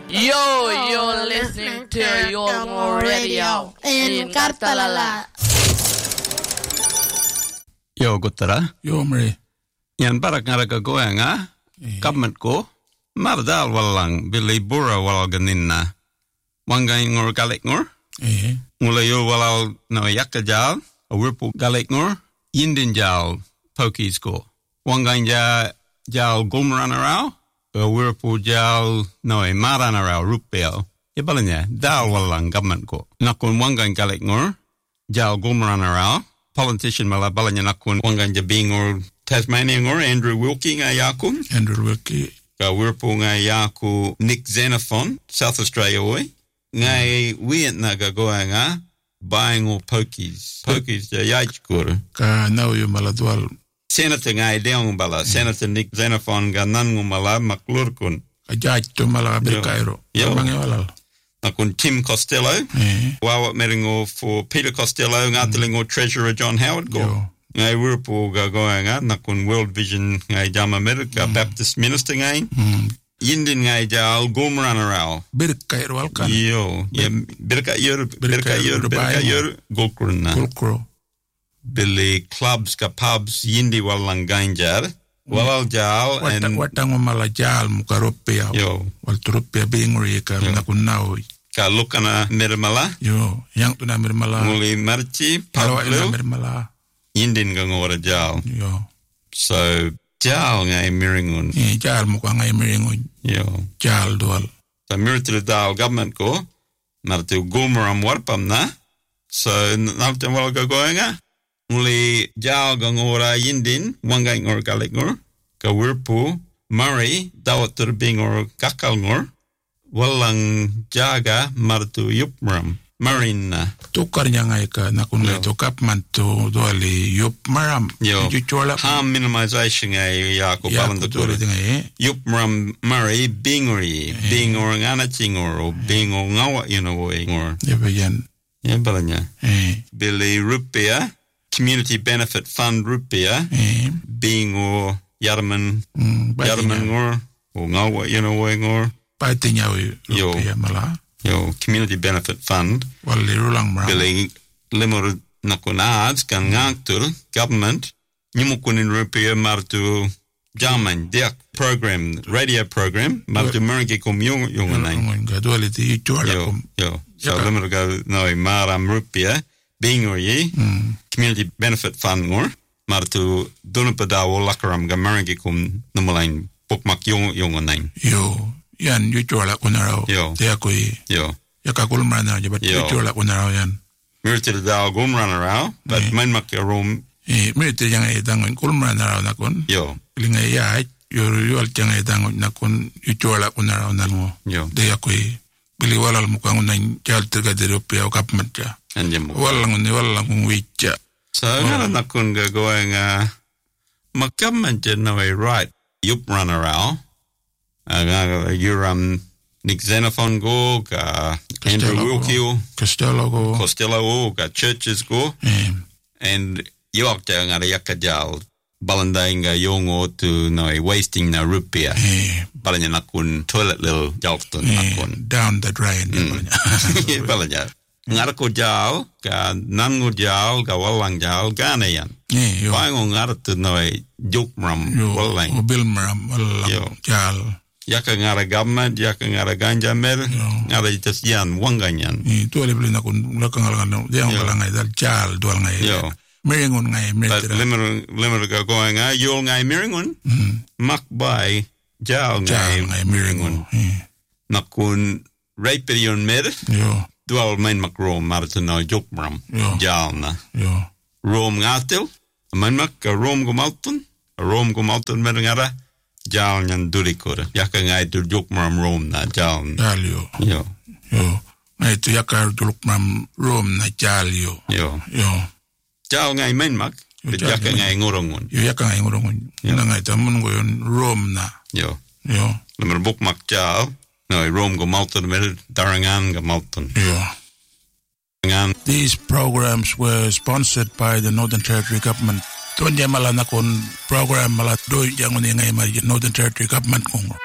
You're listening to Yolngu Radio in Kartalala. Yo Guttara. Yo Mri. Yan barak ngaraga goyanga. Government ko. Mardal walang Billy Bura walal ganinna. Wangay ngur galik ngur. Mula yo walal no yakajal. A wirpu galik ngur. Yindin jal pokies ko. Wangay jal gulmaranarao. A wirpu jal no maranarao rupel. Ibalanya dal walang government ko. Nakun wangay galik ngur. Jal gulmaranarao. Politician malabalanya nakun wangay jabing or Tasmania or Andrew Wilkie nga yakun. Andrew Wilkie. Ka wirpu nga yaku Nick Xenophon, South Australia oi. Ngai wient na ga goa nga buying or pokies. Pokies ja yaich kur. Ka nau yu maladwal. Senator ngai deong bala. Senator Nick Xenophon ga nangu mala maklur kun. Ka yaich tu mala Cairo. Yo. Mangi walal. Nakun Tim Costello. Wawa meringo for Peter Costello ngatelingo Treasurer John Howard go. Yo. Ngai wirpu ga goa nga nakun World Vision ngai jama America Baptist minister ngai. Yindin ngai jal gulmaranarao. Cairo walkan. Yo. Yeah, birka yor gulkurna. Gulkuro. Billy clubs ka pubs yindi walang ganjar. Walal jal and Watango mala jal muka rupia. yo. Wal rupia binguri ka nakun nau. Ka lukana mirmala. Yo. Yang tu na mirmala. Muli marchi Palawa ina pablu. mirmala. Yindin gangora jal. Yo. So jal ngai miringun. Jal muka ngai miringun. Yo. Jal dual. So miritul dal government ko. Martu gulmaram warpam na. So nalta wal ga goenga. Muli jal gangora yindin wangai ngor galik ngor. Ka wirpu Murray dawat turbing or kakal ngor. Walang jaga martu yupram. Marina. Tukar niya ngai ka nakun ngai to kapman to duali yup maram. Yo. Juchola. Harm minimization ay yako Ya balanda ko tuloy ko. ngai. Yupram Murray bingori. Bing or nganaching or bing or ngawa or. Yabayan. Yeah, balanya. Eh. Billy Rupia. Community Benefit Fund Rupia. Being or Yaraman or ngawa or. Pati niya Yo. rupia mala. Yo, Community Benefit Fund. Wali rulang maram. Billy limor nakunads kan ngaktul government nimukunin rupia martu jaman diak program radio program martu mergi kum yung nai. Ngai duali ti juala Yo, kum. yo. So limor go no maram rupia being or ye Community Benefit Fund ngor martu dunupadawo lakaram ga mergi kum numalain pokmak yung nai. Yo. Yan juala kunaraw. Yo. Dia ko Yo. yakakul mana jabat Yo. juala kunaraw yan. Miritil daw gumranaraw but main makarum Miriti yang dangon kulman naraw nakon. yo. Lingay ya yual yang dangon nakon juala kunaraw namo. Yo. Dia ko bili walal mukang unang jal terga dari rupia o kapmat ja. Anjem. Walang witja. So ngara nakun ga going makaman jenaway right yup runaraw. Nick Xenophon go ka Andrew Wilkie Costello ka churches go and York ta ngara yakajal balandai nga yongo to no wasting na rupia balanya nakun toilet little jalton nakun down the drain. balanya ngara ko jal ka nangu jal ka walang jal ganayan paingo ngara to no jukram walang Bil maram walang jal. Yaka ngara government, yaka ngara ganja mer, ngara itas yan, wanganyan. Itu alih beli nakun lakang alang dia orang ngai dal jal dual ngai. Miringun ngai But miringun. limmer ga going yul ngai miringun, mak by jal ngai miringun. Nakun raperion mer, Yo. dual main mak rom martino jokram, jal na. Yo. Rom ngatil, main mak rom gumaltun mer ngara. Jal nyan dulikur. Yaka ngai tu jokram rom na jal. Jal yo. Yo. Ngai tu yakar duluk mam rom na jal yo. Yo. Jal ngai main mak. But yaka ngai ngurungun. Yo yakar ngai ngurungun. Ngai tamun goyon rom na. Yo. Yo. Lemmer buk mak jal. No, rom go malton mer darangan go malton. Yo. These programs were sponsored by the Northern Territory Government. Tuan dia malah nakon program malah doi jangan ngai Northern Territory Government kong.